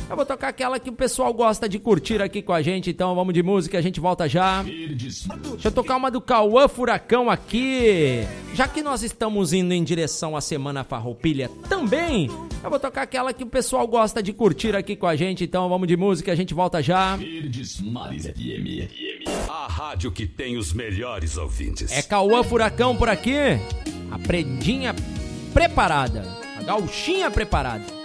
Eu vou tocar aquela que o pessoal gosta de curtir aqui com a gente, então vamos de música, a gente volta já. Deixa eu tocar uma do Cauã Furacão aqui. Já que nós estamos indo em direção à Semana Farroupilha também, eu vou tocar aquela que o pessoal gosta de curtir aqui com a gente, então vamos de música, a gente volta já. Verdes Mares FM. A rádio que tem os melhores ouvintes. É Cauã Furacão por aqui, a predinha preparada, a gauchinha preparada.